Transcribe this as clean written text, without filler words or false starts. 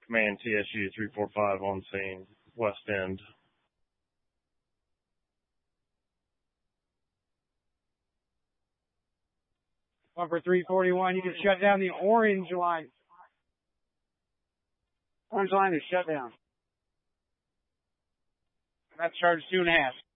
Command TSU 345 on scene, west end. Bumper 341, you can shut down the orange line. Orange line is shut down. That charge 2.5.